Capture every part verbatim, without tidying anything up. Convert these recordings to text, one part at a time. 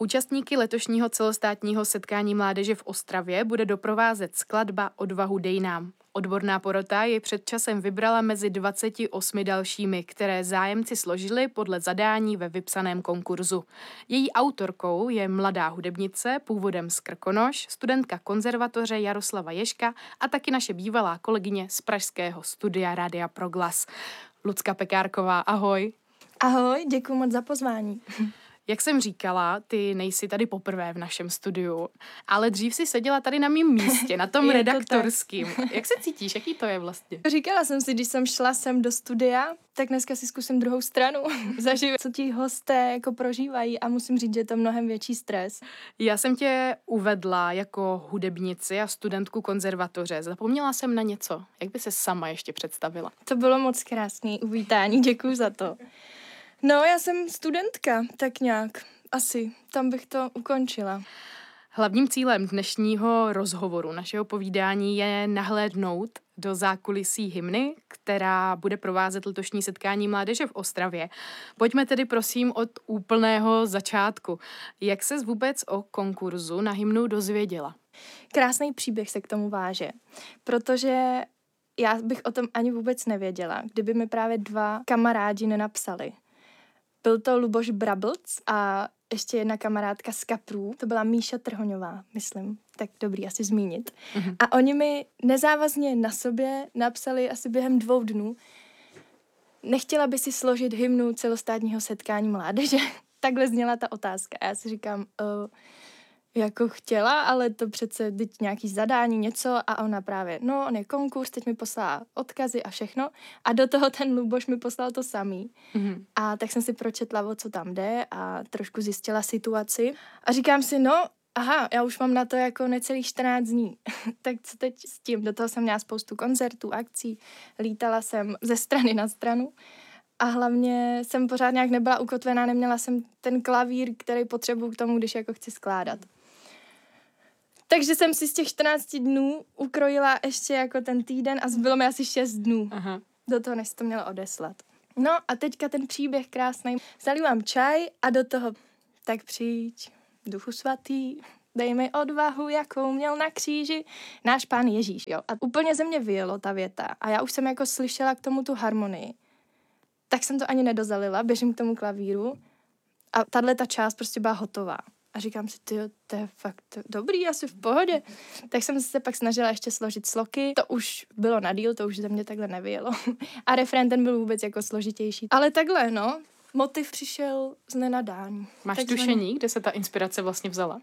Účastníky letošního celostátního setkání mládeže v Ostravě bude doprovázet skladba Odvahu dej nám. Odborná porota ji před časem vybrala mezi dvaceti osmi dalšími, které zájemci složili podle zadání ve vypsaném konkurzu. Její autorkou je mladá hudebnice, původem z Krkonoš, studentka konzervatoře Jaroslava Ježka a taky naše bývalá kolegyně z pražského studia Rádia Proglas. Lucka Pekárková, ahoj. Ahoj, děkuji moc za pozvání. Jak jsem říkala, ty nejsi tady poprvé v našem studiu, ale dřív si seděla tady na mém místě, na tom redaktorským. Jak se cítíš? Jaký to je vlastně? Říkala jsem si, když jsem šla sem do studia, tak dneska si zkusím druhou stranu. Zažiju, co ti hosté jako prožívají a musím říct, že je to mnohem větší stres. Já jsem tě uvedla jako hudebnici a studentku konzervatoře. Zapomněla jsem na něco. Jak by se sama ještě představila? To bylo moc krásný uvítání, děkuji za to. No, já jsem studentka, tak nějak. Asi, tam bych to ukončila. Hlavním cílem dnešního rozhovoru, našeho povídání je nahlédnout do zákulisí hymny, která bude provázet letošní setkání mládeže v Ostravě. Pojďme tedy prosím od úplného začátku. Jak ses vůbec o konkurzu na hymnu dozvěděla? Krásný příběh se k tomu váže, protože já bych o tom ani vůbec nevěděla, kdyby mi právě dva kamarádi nenapsali. Byl to Luboš Brablc a ještě jedna kamarádka z Kaprů, to byla Míša Trhoňová, myslím, tak dobrý asi zmínit. Mm-hmm. A oni mi nezávazně na sobě napsali asi během dvou dnů, nechtěla by si složit hymnu celostátního setkání mládeže? Takhle zněla ta otázka. A já si říkám, uh, jako chtěla, ale to přece teď nějaký zadání, něco a ona právě, no on je konkurs, teď mi poslala odkazy a všechno a do toho ten Luboš mi poslal to samý. Mm-hmm. A tak jsem si pročetla, o co tam jde a trošku zjistila situaci a říkám si, no aha, já už mám na to jako necelých čtrnáct dní, tak co teď s tím? Do toho jsem měla spoustu koncertů, akcí, lítala jsem ze strany na stranu a hlavně jsem pořád nějak nebyla ukotvená, neměla jsem ten klavír, který potřebuju k tomu, když jako chci skládat. Takže jsem si z těch čtrnácti dnů ukrojila ještě jako ten týden a zbylo mi asi šest dnů. Aha. Do toho, než to měla odeslat. No a teďka ten příběh krásný. Zalívám čaj a do toho, tak přijď, Duchu svatý, dej mi odvahu, jakou měl na kříži náš Pán Ježíš. Jo. A úplně ze mě vyjelo ta věta a já už jsem jako slyšela k tomu tu harmonii. Tak jsem to ani nedozalila, běžím k tomu klavíru a tahle ta část prostě byla hotová. A říkám si, tyjo, to je fakt dobrý, asi v pohodě. Tak jsem se pak snažila ještě složit sloky. To už bylo na díl, to už ze mě takhle nevyjelo. A refrén ten byl vůbec jako složitější. Ale takhle, no, motiv přišel z nenadání. Máš tak tušení, jsme... kde se ta inspirace vlastně vzala?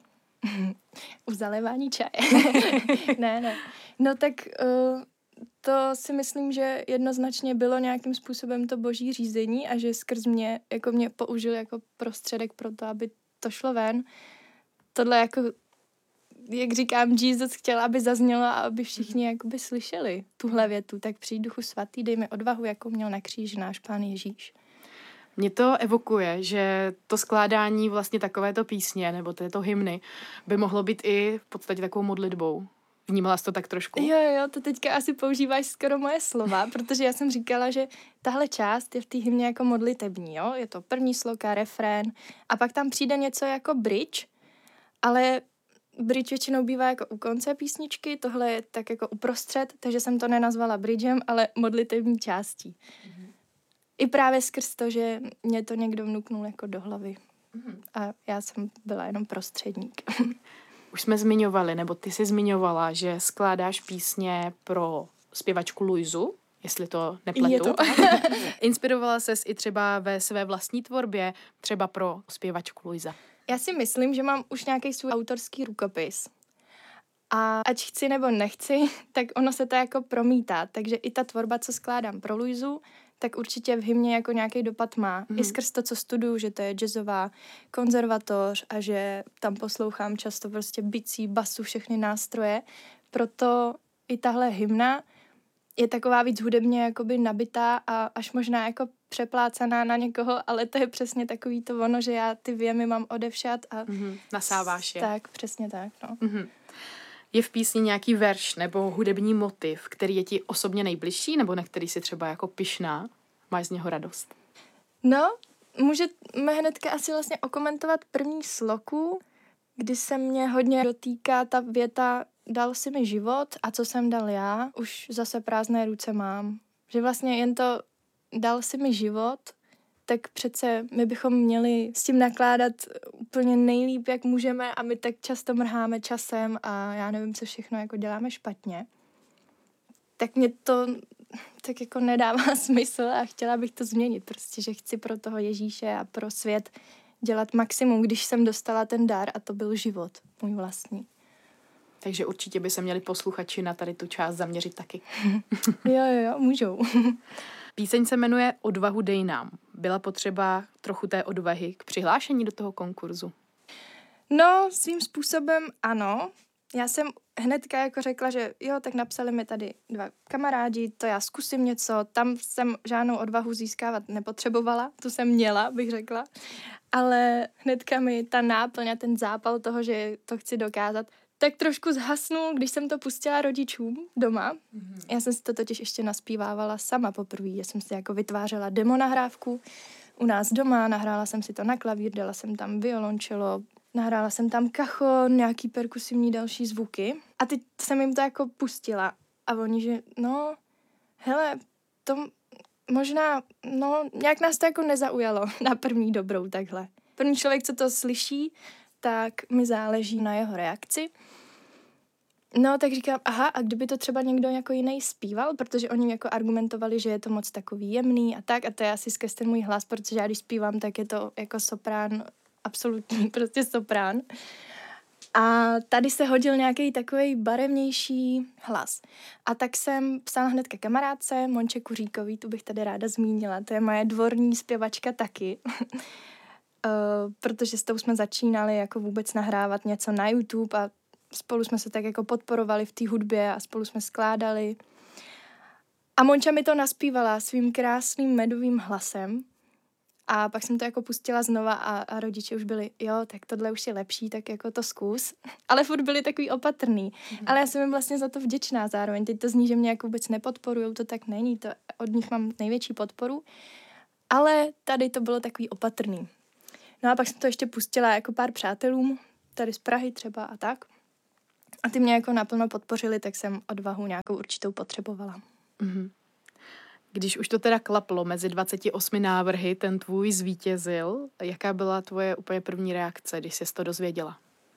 U zalévání čaje. ne, ne. No tak uh, to si myslím, že jednoznačně bylo nějakým způsobem to boží řízení a že skrz mě, jako mě použil jako prostředek pro to, aby to šlo ven. Tohle jako, jak říkám, Jesus chtěl, aby zaznělo a aby všichni jakoby slyšeli tuhle větu. Tak přijď Duchu svatý, dej mi odvahu, jakou měl na kříži náš Pán Ježíš. Mně to evokuje, že to skládání vlastně takovéto písně nebo této hymny by mohlo být i v podstatě takovou modlitbou. Vnímala jsi to tak trošku? Jo, jo, to teďka asi používáš skoro moje slova, protože já jsem říkala, že tahle část je v té hymně jako modlitební, jo? Je to první sloka, refrén a pak tam přijde něco jako bridge, ale bridge většinou bývá jako u konce písničky, tohle je tak jako uprostřed, takže jsem to nenazvala bridgem, ale modlitební částí. Mm-hmm. I právě skrz to, že mě to někdo vnuknul jako do hlavy. Mm-hmm. A já jsem byla jenom prostředník. Už jsme zmiňovali, nebo ty jsi zmiňovala, že skládáš písně pro zpěvačku Luizu, jestli to nepletu. Je to. Inspirovala ses i třeba ve své vlastní tvorbě, třeba pro zpěvačku Luisa? Já si myslím, že mám už nějaký svůj autorský rukopis. A ať chci nebo nechci, tak ono se to jako promítá. Takže i ta tvorba, co skládám pro Luizu, tak určitě v hymně jako nějaký dopad má. Mm. I skrz to, co studuju, že to je jazzová konzervatoř a že tam poslouchám často prostě bicí, basu, všechny nástroje. Proto i tahle hymna je taková víc hudebně jakoby nabitá a až možná jako přeplácaná na někoho, ale to je přesně takový to ono, že já ty věmy mám odevšat a... Mm-hmm. Nasáváš je. Tak, přesně tak, no. Mm-hmm. Je v písni nějaký verš nebo hudební motiv, který je ti osobně nejbližší, nebo na který jsi třeba jako pyšná? Máš z něho radost? No, můžeme hnedka asi vlastně okomentovat první sloku, kdy se mě hodně dotýká ta věta dal si mi život a co jsem dal já, už zase prázdné ruce mám. Že vlastně jen to dal si mi život, tak přece my bychom měli s tím nakládat úplně nejlíp, jak můžeme a my tak často mrháme časem a já nevím, co všechno jako děláme špatně. Tak mě to tak jako nedává smysl a chtěla bych to změnit, prostě, že chci pro toho Ježíše a pro svět dělat maximum, když jsem dostala ten dar a to byl život, můj vlastní. Takže určitě by se měli posluchači na tady tu část zaměřit taky. Jo, jo, jo, můžou. Píseň se jmenuje Odvahu dej nám. Byla potřeba trochu té odvahy k přihlášení do toho konkurzu? No, svým způsobem ano. Já jsem hnedka jako řekla, že jo, tak napsali mi tady dva kamarádi, to já zkusím něco. Tam jsem žádnou odvahu získávat nepotřebovala, tu jsem měla, bych řekla. Ale hnedka mi ta náplň a ten zápal toho, že to chci dokázat, tak trošku zhasnul, když jsem to pustila rodičům doma. Mm-hmm. Já jsem si to totiž ještě naspívávala sama poprvé. Já jsem si jako vytvářela demo nahrávku u nás doma, nahrála jsem si to na klavír, dala jsem tam violončelo, nahrála jsem tam kachon, nějaký perkusivní další zvuky. A teď jsem jim to jako pustila. A oni, že no, hele, to možná, no, nějak nás to jako nezaujalo na první dobrou takhle. První člověk, co to slyší, tak mi záleží na jeho reakci. No, tak říkám, aha, a kdyby to třeba někdo jako jiný zpíval, protože oni jako argumentovali, že je to moc takový jemný a tak, a to je asi skrz ten můj hlas, protože já když zpívám, tak je to jako soprán, absolutní prostě soprán. A tady se hodil nějaký takový barevnější hlas. A tak jsem psala hnedka kamarádce, Monče Kuříkový, tu bych tady ráda zmínila, to je moje dvorní zpěvačka taky. Uh, protože s tou jsme začínali jako vůbec nahrávat něco na YouTube a spolu jsme se tak jako podporovali v té hudbě a spolu jsme skládali. A Monča mi to naspívala svým krásným medovým hlasem a pak jsem to jako pustila znova a, a rodiče už byli, jo, tak tohle už je lepší, tak jako to zkus. Ale furt byli takový opatrný. Mm-hmm. Ale já jsem jim vlastně za to vděčná zároveň. Teď to zní, že mě jako vůbec nepodporujou, to tak není, to od nich mám největší podporu. Ale tady to bylo takový opatrný. No a pak jsem to ještě pustila jako pár přátelům, tady z Prahy třeba a tak. A ty mě jako naplno podpořili, tak jsem odvahu nějakou určitou potřebovala. Mm-hmm. Když už to teda klaplo, mezi dvaceti osmi návrhy ten tvůj zvítězil, jaká byla tvoje úplně první reakce, když jsi to dozvěděla?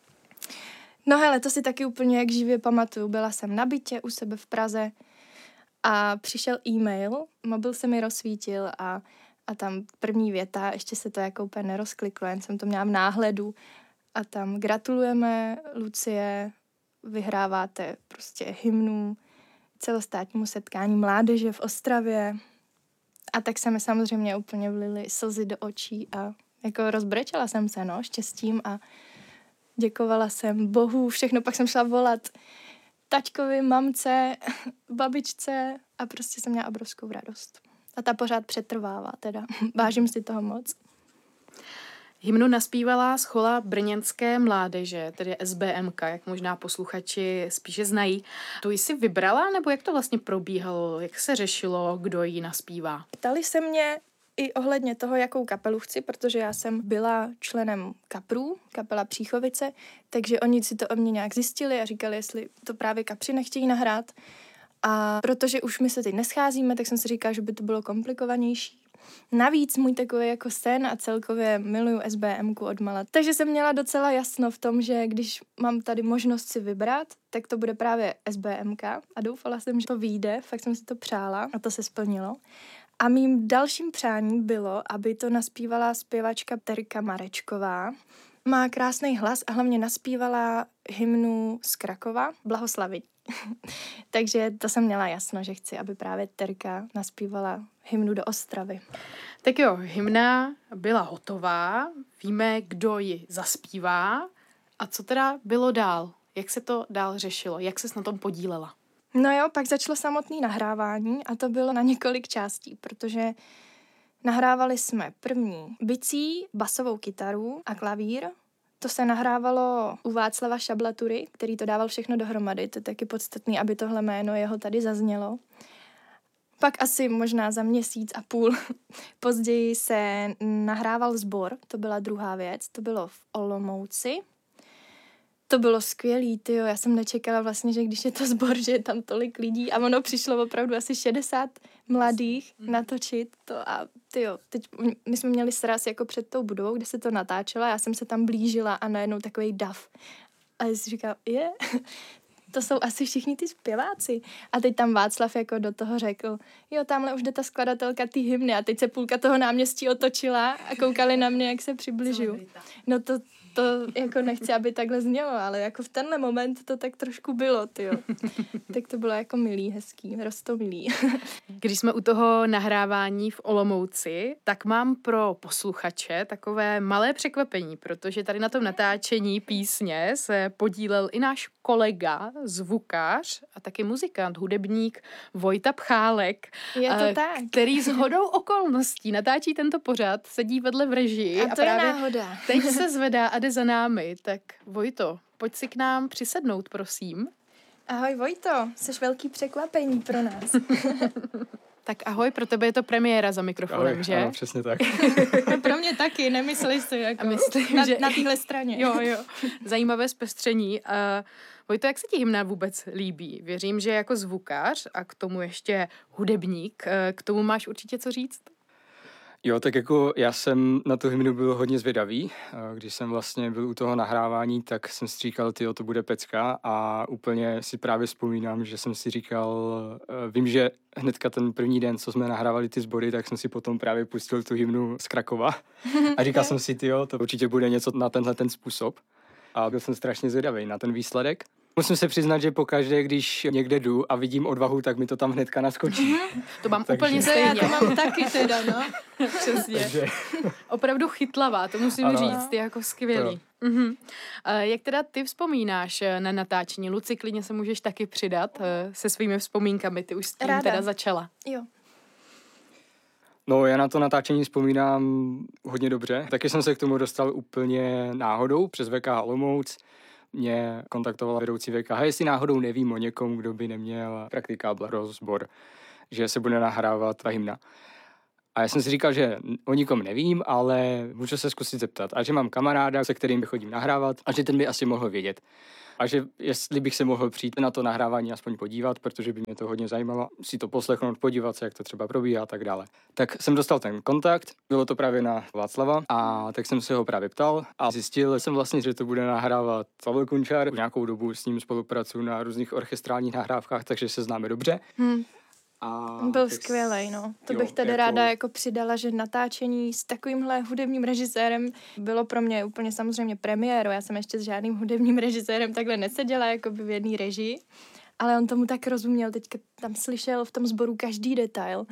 No hele, to si taky úplně jak živě pamatuju. Byla jsem na bytě u sebe v Praze a přišel e-mail, mobil se mi rozsvítil a A tam první věta, ještě se to jako úplně nerozkliklo, jen jsem to měla v náhledu. A tam gratulujeme, Lucie, vyhráváte prostě hymnu celostátnímu setkání mládeže v Ostravě. A tak se mi samozřejmě úplně vlily slzy do očí a jako rozbrečela jsem se, no, štěstím a děkovala jsem Bohu, všechno. Pak jsem šla volat taťkovi, mamce, babičce a prostě jsem měla obrovskou radost. A ta pořád přetrvává teda. Vážím si toho moc. Hymnu naspívala schola brněnské mládeže, tedy S B M K, jak možná posluchači spíše znají. Tu jsi vybrala, nebo jak to vlastně probíhalo? Jak se řešilo, kdo ji naspívá? Ptali se mě i ohledně toho, jakou kapelu chci, protože já jsem byla členem kaprů, kapela Příchovice, takže oni si to o mě nějak zjistili a říkali, jestli to právě kapři nechtějí nahrát. A protože už my se teď nescházíme, tak jsem si říkala, že by to bylo komplikovanější. Navíc můj takový jako sen a celkově miluju S B M ku odmala. Takže jsem měla docela jasno v tom, že když mám tady možnost si vybrat, tak to bude právě S B M K a doufala jsem, že to vyjde, fakt jsem si to přála a to se splnilo. A mým dalším přáním bylo, aby to naspívala zpěvačka Terka Marečková. Má krásný hlas a hlavně naspívala hymnu z Krakova, Blahoslavit. Takže to jsem měla jasno, že chci, aby právě Terka naspívala hymnu do Ostravy. Tak jo, hymna byla hotová, víme, kdo ji zaspívá a co teda bylo dál? Jak se to dál řešilo? Jak ses na tom podílela? No jo, pak začalo samotné nahrávání a to bylo na několik částí, protože nahrávali jsme první bicí, basovou kytaru a klavír. To se nahrávalo u Václava Šablatury, který to dával všechno dohromady. To je taky podstatný, aby tohle jméno jeho tady zaznělo. Pak asi možná za měsíc a půl později se nahrával sbor, to byla druhá věc, to bylo v Olomouci. To bylo skvělý, tyjo, já jsem nečekala vlastně, že když je to sbor, že je tam tolik lidí a ono přišlo opravdu asi šedesát mladých natočit to a tyjo, teď my jsme měli sraz jako před tou budovou, kde se to natáčelo, já jsem se tam blížila a najednou takovej dav. A já si říkala, je, to jsou asi všichni ty zpěváci. A teď tam Václav jako do toho řekl, jo, tamhle už jde ta skladatelka ty hymny a teď se půlka toho náměstí otočila a koukali na mě, jak se přibližuju. No to, to jako nechci, aby takhle znělo, ale jako v tenhle moment to tak trošku bylo, tyjo. Tak to bylo jako milý, hezký, roztomilý. Když jsme u toho nahrávání v Olomouci, tak mám pro posluchače takové malé překvapení, protože tady na tom natáčení písně se podílel i náš kolega, zvukář a taky muzikant, hudebník Vojta Pchálek, Je to tak. který shodou okolností natáčí tento pořad, sedí vedle v režii. A to a je právě náhoda. teď se zvedá a jde za námi. Tak Vojto, pojď si k nám přisednout, prosím. Ahoj Vojto, jsi velký překvapení pro nás. Tak ahoj, pro tebe je to premiéra za mikrofonem, ahoj, že? Ano, přesně tak. Pro mě taky, nemyslíš si jako A myslím, na, že... na téhle straně. Jo, jo. Zajímavé zpestření. Uh, Vojto, jak se ti hymna vůbec líbí? Věřím, že jako zvukář a k tomu ještě hudebník, uh, k tomu máš určitě co říct? Jo, tak jako já jsem na tu hymnu byl hodně zvědavý. Když jsem vlastně byl u toho nahrávání, tak jsem si říkal, tyjo, to bude pecka a úplně si právě vzpomínám, že jsem si říkal, vím, že hnedka ten první den, co jsme nahrávali ty sbory, tak jsem si potom právě pustil tu hymnu z Krakova a říkal jsem si, tyjo, to určitě bude něco na tenhle ten způsob a byl jsem strašně zvědavý na ten výsledek. Musím se přiznat, že pokaždé, když někde jdu a vidím odvahu, tak mi to tam hnedka naskočí. To mám Takže... úplně To stejně. já to mám taky teda, no. Přesně. Takže... Opravdu chytlavá, to musím Ano. říct, ty jako skvělý. Mhm. Uh, jak teda ty vzpomínáš na natáčení? Luci, klidně se můžeš taky přidat uh, se svými vzpomínkami, ty už s tím Ráda. teda začala. Jo. No, já na to natáčení vzpomínám hodně dobře. Taky jsem se k tomu dostal úplně náhodou přes V K Olomouc. Mě kontaktovala vedoucí V K, jestli náhodou nevím o někom, kdo by neměl praktikábl rozbor, že se bude nahrávat ta hymna. A já jsem si říkal, že o nikom nevím, ale můžu se zkusit zeptat. A že mám kamaráda, se kterým chodím nahrávat, a že ten by asi mohl vědět. A že jestli bych se mohl přijít na to nahrávání aspoň podívat, protože by mě to hodně zajímalo, si to poslechnout, podívat se, jak to třeba probíhá a tak dále. Tak jsem dostal ten kontakt, bylo to právě na Václava a tak jsem se ho právě ptal a zjistil jsem vlastně, že to bude nahrávat Pavel Kunčár. V nějakou dobu s ním spolupracuji na různých orchestrálních nahrávkách, takže se známe dobře. Hmm. A Byl tak... skvělej, no. To Jo, bych tady jako- ráda jako přidala, že natáčení s takovýmhle hudebním režisérem bylo pro mě úplně samozřejmě premiérou. Já jsem ještě s žádným hudebním režisérem takhle neseděla jako by v jedné režii, ale on tomu tak rozuměl. Teďka tam slyšel v tom sboru každý detail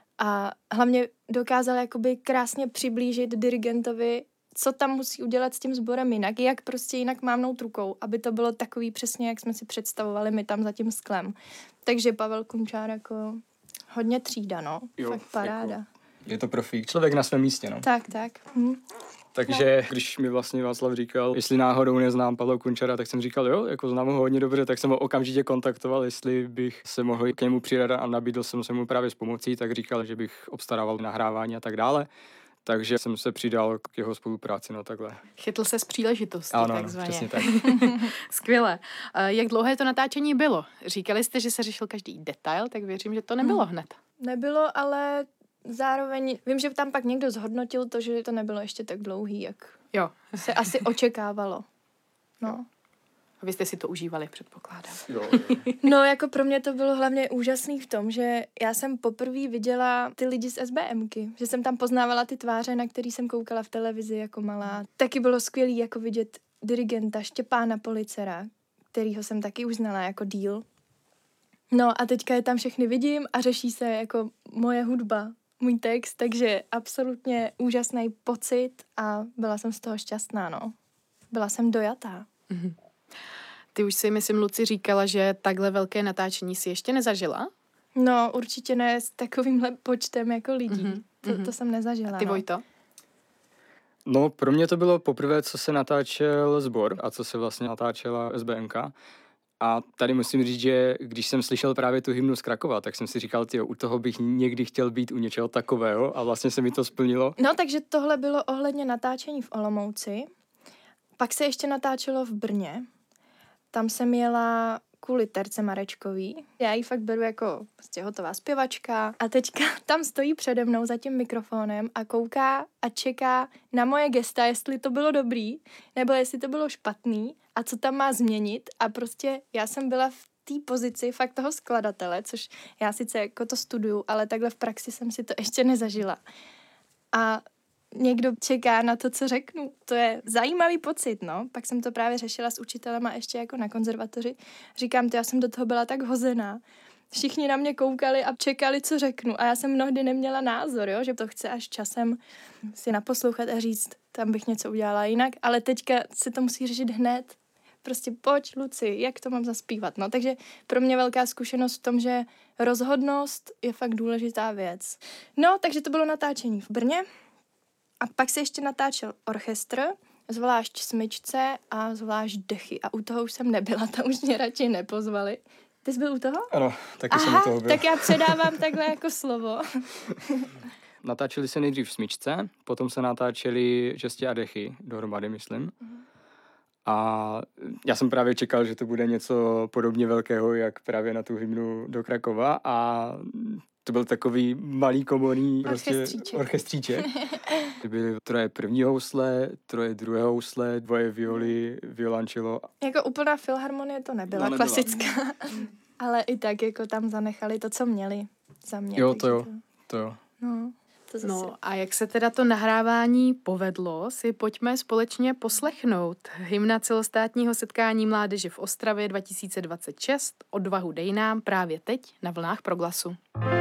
a hlavně dokázal jakoby krásně přiblížit dirigentovi, co tam musí udělat s tím sborem jinak, jak prostě jinak mávnout rukou, aby to bylo takový přesně, jak jsme si představovali my tam za tím sklem. Takže Pavel Kunčár jako hodně třída, no. Jo, Fakt paráda. jako- Je to profík, člověk na svém místě, no. Tak, tak. Hm. Takže když mi vlastně Václav říkal, jestli náhodou neznám Pavla Kunčara, tak jsem říkal, jo, jako znám ho hodně dobře, tak jsem ho okamžitě kontaktoval, jestli bych se mohl k němu přidat a nabídl jsem se mu právě s pomocí, tak říkal, že bych obstarával nahrávání a tak dále. Takže jsem se přidal k jeho spolupráci, no takhle. Chytl se z příležitosti, Ano, takzvaně. přesně tak. Skvěle. Uh, jak dlouhé to natáčení bylo? Říkali jste, že se řešil každý detail, tak věřím, že to nebylo Hmm. hned. Nebylo, ale zároveň, vím, že tam pak někdo zhodnotil to, že to nebylo ještě tak dlouhý, jak Jo. se asi očekávalo. No. A vy jste si to užívali, předpokládám. Jo, No, jako pro mě to bylo hlavně úžasný v tom, že já jsem poprvé viděla ty lidi z SBMky, že jsem tam poznávala ty tváře, na který jsem koukala v televizi jako malá. Taky bylo skvělý jako vidět dirigenta Štěpána Policera, kterýho jsem taky už znala jako díl. No a teďka je tam všechny vidím a řeší se jako moje hudba, můj text, takže absolutně úžasný pocit a byla jsem z toho šťastná, no. Byla jsem dojatá. Mhm. Ty už si, myslím, Luci, říkala, že takhle velké natáčení si ještě nezažila? No, určitě ne s takovýmhle počtem jako lidí. Mhm, To, mhm. to jsem nezažila. Ty, no. Vojto? No, pro mě to bylo poprvé, co se natáčel sbor a co se vlastně natáčela S B M K. A tady musím říct, že když jsem slyšel právě tu hymnu z Krakova, tak jsem si říkal, tyjo, u toho bych někdy chtěl být u něčeho takového a vlastně se mi to splnilo. No, takže tohle bylo ohledně natáčení v Olomouci. Pak se ještě natáčelo v Brně. Tam jsem jela kvůli Terce Marečkový. Já ji fakt beru jako prostě hotová zpěvačka a teďka tam stojí přede mnou za tím mikrofonem a kouká a čeká na moje gesta, jestli to bylo dobrý, nebo jestli to bylo špatný a co tam má změnit a prostě já jsem byla v té pozici fakt toho skladatele, což já sice jako to studuju, ale takhle v praxi jsem si to ještě nezažila. A někdo čeká na to, co řeknu. To je zajímavý pocit, no. Pak jsem to právě řešila s učitelema ještě jako na konzervatoři. Říkám, to já jsem do toho byla tak hozená. Všichni na mě koukali a čekali, co řeknu. A já jsem mnohdy neměla názor, jo, že to chce až časem si naposlouchat a říct, tam bych něco udělala jinak. Ale teďka se to musí řešit hned. Prostě pojď, Luci, jak to mám zaspívat, no. Takže pro mě velká zkušenost v tom, že rozhodnost je fakt důležitá věc. No, takže to bylo natáčení v Brně. A pak se ještě natáčel orchestr, zvlášť smyčce a zvlášť dechy. A u toho už jsem nebyla, tam už mě radši nepozvali. Ty jsi byl u toho? Ano, taky Aha, jsem u toho byl. tak já předávám takhle jako slovo. Natáčeli se nejdřív v smyčce, potom se natáčeli žestě a dechy dohromady, myslím. Mhm. A já jsem právě čekal, že to bude něco podobně velkého, jak právě na tu hymnu do Krakova a to byl takový malý komorní Orchestříček. Prostě orchestříček. Byly troje první housle, troje druhé housle, dvoje violy, violončelo. Jako úplná filharmonie to nebyla, No, nebyla. klasická. Ale i tak jako tam zanechali to, co měli za mě. Jo, takže to jo, to jo. No, to zase. No a jak se teda to nahrávání povedlo, si pojďme společně poslechnout. Hymna celostátního setkání mládeže v Ostravě dva tisíce dvacet šest, Odvahu dej nám, právě teď na vlnách Proglasu.